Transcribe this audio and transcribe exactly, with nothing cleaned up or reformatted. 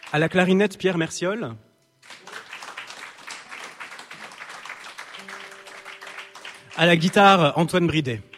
À la clarinette, Pierre Merciol. À la guitare, Antoine Bridet.